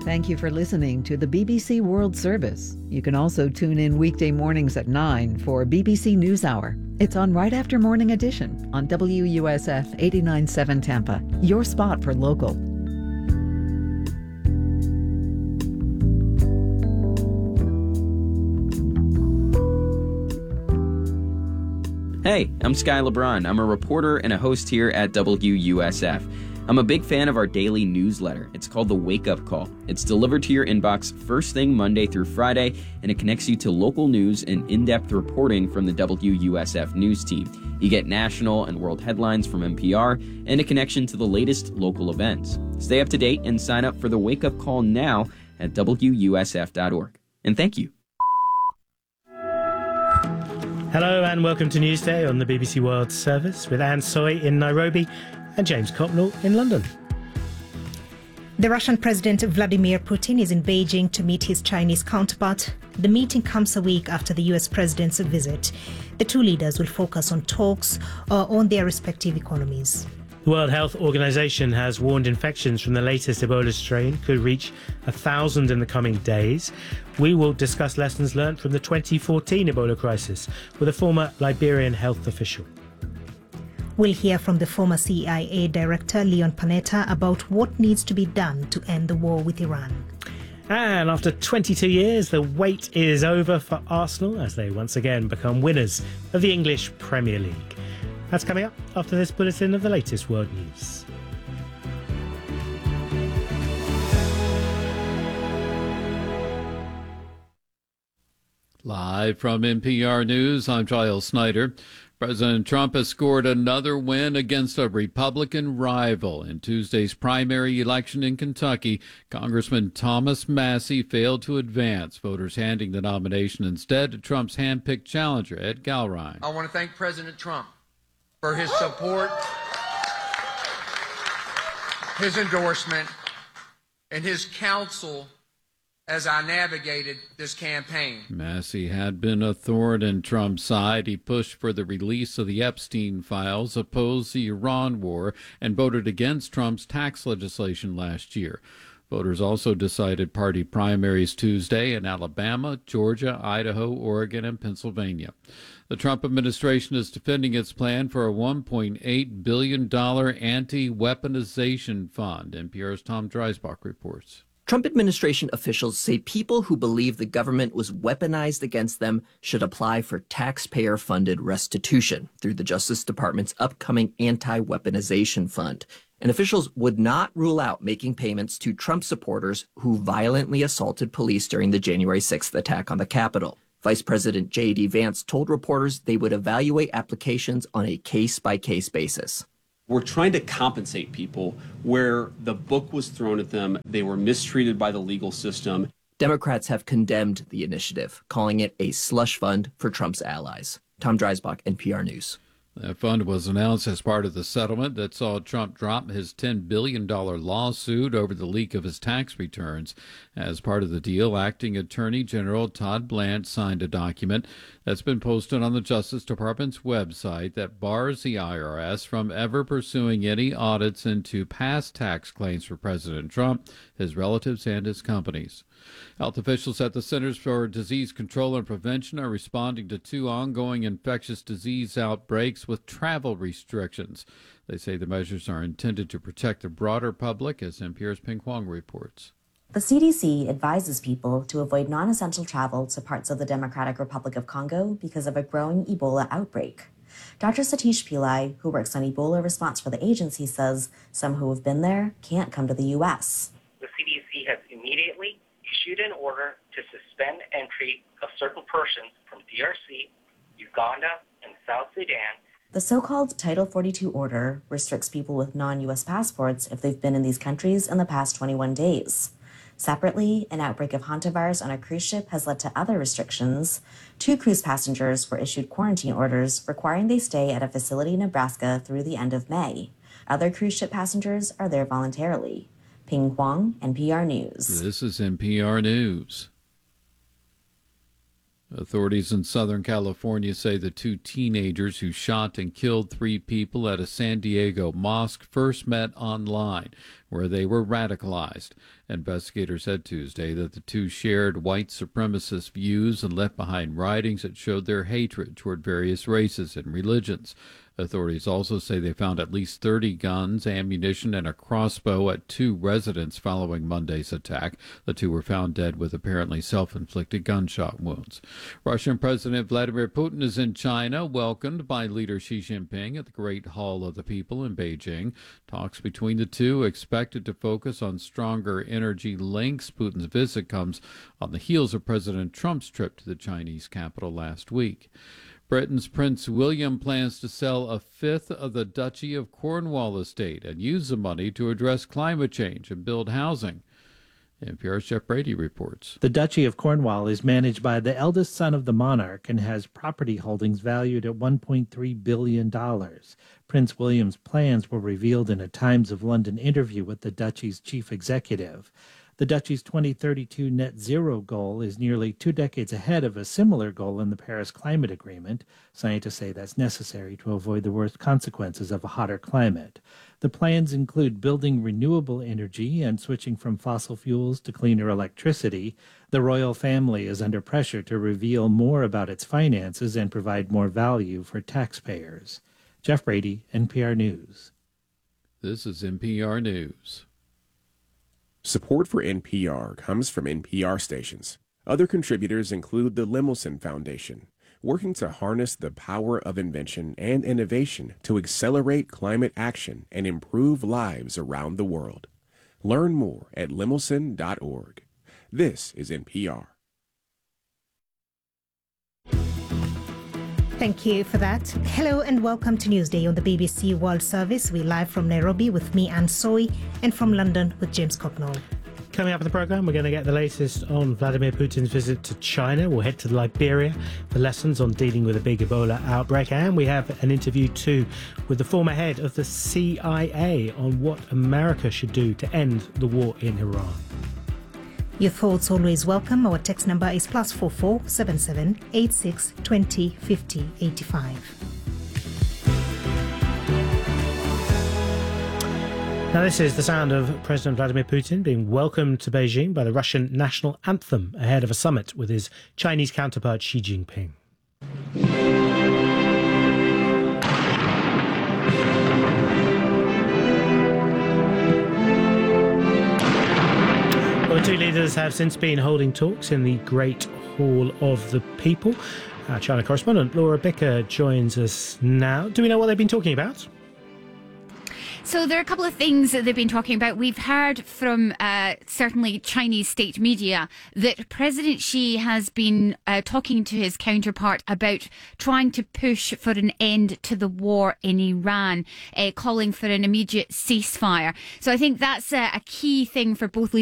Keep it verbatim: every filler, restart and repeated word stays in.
Thank you for listening to the B B C World Service. You can also tune in weekday mornings at nine for B B C NewsHour. It's on right after Morning Edition on W U S F eighty-nine point seven Tampa, your spot for local. Hey, I'm Sky LeBron. I'm a reporter and a host here at W U S F. I'm a big fan of our daily newsletter. It's called The Wake Up Call. It's delivered to your inbox first thing Monday through Friday, and it connects you to local news and in-depth reporting from the W U S F news team. You get national and world headlines from N P R and a connection to the latest local events. Stay up to date and sign up for The Wake Up Call now at W U S F dot org. And thank you. Hello and welcome to Newsday on the B B C World Service with Anne Soy in Nairobi and James Copnell in London. The Russian President Vladimir Putin is in Beijing to meet his Chinese counterpart. The meeting comes a week after the U S president's visit. The two leaders will focus on talks uh, on their respective economies. The World Health Organization has warned infections from the latest Ebola strain could reach a thousand in the coming days. We will discuss lessons learned from the twenty fourteen Ebola crisis with a former Liberian health official. We'll hear from the former C I A director Leon Panetta about what needs to be done to end the war with Iran. And after twenty-two years, the wait is over for Arsenal as they once again become winners of the English Premier League. That's coming up after this bulletin of the latest world news. Live from N P R News, I'm Giles Snyder. President Trump has scored another win against a Republican rival. In Tuesday's primary election in Kentucky, Congressman Thomas Massie failed to advance, voters handing the nomination instead to Trump's hand-picked challenger, Ed Galrine. I want to thank President Trump for his support, his endorsement, and his counsel as I navigated this campaign. Massie had been a thorn in Trump's side. He pushed for the release of the Epstein files, opposed the Iran war, and voted against Trump's tax legislation last year. Voters also decided party primaries Tuesday in Alabama, Georgia, Idaho, Oregon, and Pennsylvania. The Trump administration is defending its plan for a one point eight billion dollars anti-weaponization fund. N P R's Tom Dreisbach reports. Trump administration officials say people who believe the government was weaponized against them should apply for taxpayer-funded restitution through the Justice Department's upcoming anti-weaponization fund. And officials would not rule out making payments to Trump supporters who violently assaulted police during the January sixth attack on the Capitol. Vice President J D Vance told reporters they would evaluate applications on a case-by-case basis. We're trying to compensate people where the book was thrown at them. They were mistreated by the legal system. Democrats have condemned the initiative, calling it a slush fund for Trump's allies. Tom Dreisbach, N P R News. That fund was announced as part of the settlement that saw Trump drop his ten billion dollars lawsuit over the leak of his tax returns. As part of the deal, Acting Attorney General Todd Blanche signed a document that's been posted on the Justice Department's website that bars the I R S from ever pursuing any audits into past tax claims for President Trump, his relatives, and his companies. Health officials at the Centers for Disease Control and Prevention are responding to two ongoing infectious disease outbreaks with travel restrictions. They say the measures are intended to protect the broader public, as N P R's Ping Huang reports. The C D C advises people to avoid non-essential travel to parts of the Democratic Republic of Congo because of a growing Ebola outbreak. Doctor Satish Pillai, who works on Ebola response for the agency, says some who have been there can't come to the U S. The C D C has immediately issued an order to suspend entry of certain persons from D R C, Uganda, and South Sudan. The so-called Title forty-two order restricts people with non-U S passports if they've been in these countries in the past twenty-one days. Separately, an outbreak of hantavirus on a cruise ship has led to other restrictions. Two cruise passengers were issued quarantine orders requiring they stay at a facility in Nebraska through the end of May. Other cruise ship passengers are there voluntarily. Ping Huang, N P R News. This is N P R News. Authorities in Southern California say the two teenagers who shot and killed three people at a San Diego mosque first met online. where they were radicalized. Investigators said Tuesday that the two shared white supremacist views and left behind writings that showed their hatred toward various races and religions. Authorities also say they found at least thirty guns, ammunition, and a crossbow at two residences following Monday's attack. The two were found dead with apparently self-inflicted gunshot wounds. Russian President Vladimir Putin is in China, welcomed by leader Xi Jinping at the Great Hall of the People in Beijing. Talks between the two expected to focus on stronger energy links. Putin's visit comes on the heels of President Trump's trip to the Chinese capital last week. Britain's Prince William plans to sell a fifth of the Duchy of Cornwall estate and use the money to address climate change and build housing. N P R's Jeff Brady reports. The Duchy of Cornwall is managed by the eldest son of the monarch and has property holdings valued at one point three billion dollars. Prince William's plans were revealed in a Times of London interview with the Duchy's chief executive. The Duchy's twenty thirty-two net zero goal is nearly two decades ahead of a similar goal in the Paris Climate Agreement. Scientists say that's necessary to avoid the worst consequences of a hotter climate. The plans include building renewable energy and switching from fossil fuels to cleaner electricity. The royal family is under pressure to reveal more about its finances and provide more value for taxpayers. Jeff Brady, N P R News. This is N P R News. Support for N P R comes from N P R stations. Other contributors include the Lemelson Foundation, working to harness the power of invention and innovation to accelerate climate action and improve lives around the world. Learn more at lemelson dot org. This is N P R. Thank you for that. Hello and welcome to Newsday on the B B C World Service. We're live from Nairobi with me, Anne Soy, and from London with James Cocknall. Coming up in the programme, we're going to get the latest on Vladimir Putin's visit to China. We'll head to Liberia for lessons on dealing with a big Ebola outbreak. And we have an interview too with the former head of the C I A on what America should do to end the war in Iran. Your thoughts always welcome. Our text number is plus four four seven seven eight six twenty fifty eighty five. Now, this is the sound of President Vladimir Putin being welcomed to Beijing by the Russian national anthem ahead of a summit with his Chinese counterpart Xi Jinping. The two leaders have since been holding talks in the Great Hall of the People. Our China correspondent Laura Bicker joins us now. Do we know what they've been talking about? So there are a couple of things that they've been talking about. We've heard from uh, certainly Chinese state media that President Xi has been uh, talking to his counterpart about trying to push for an end to the war in Iran, uh, calling for an immediate ceasefire. So I think that's uh, a key thing for both leaders.